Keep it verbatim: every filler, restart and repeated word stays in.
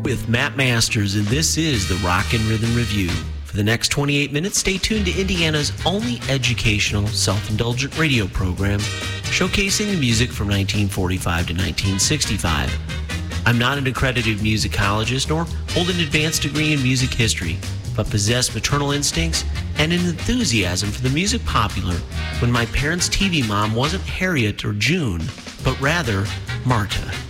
with Matt Masters, and this is the Rock and Rhythm Review. For the next twenty-eight minutes, stay tuned to Indiana's only educational, self-indulgent radio program, showcasing the music from nineteen forty-five to nineteen sixty-five. I'm not an accredited musicologist nor hold an advanced degree in music history, but possess maternal instincts and an enthusiasm for the music popular when my parents' T V mom wasn't Harriet or June, but rather Marta.